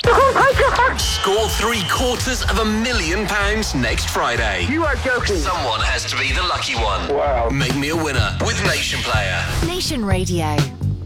Oh my God! Score £750,000 next Friday. You are joking. Someone has to be the lucky one. Wow. Make me a winner with Nation Player. Nation Radio.